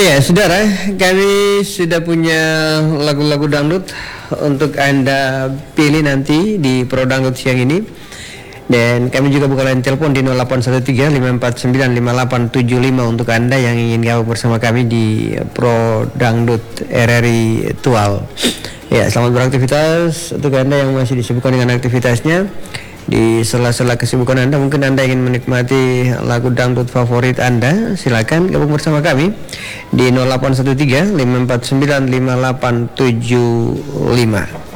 Ya, saudara, kami sudah punya lagu-lagu dangdut untuk Anda pilih nanti di Pro Dangdut siang ini. Dan kami juga buka line telepon di 0813 5495875 untuk Anda yang ingin gabung bersama kami di Pro Dangdut RRI Tual. Ya, selamat beraktivitas untuk Anda yang masih disibukkan dengan aktivitasnya. Di sela-sela kesibukan Anda, mungkin Anda ingin menikmati lagu dangdut favorit Anda, silakan gabung bersama kami di 0813 5495875.